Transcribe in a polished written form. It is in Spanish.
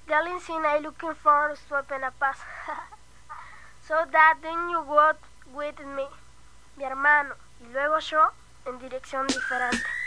Darling, sin I looking for swap in a pass. So that then you walk with me, mi hermano, y luego yo en dirección diferente.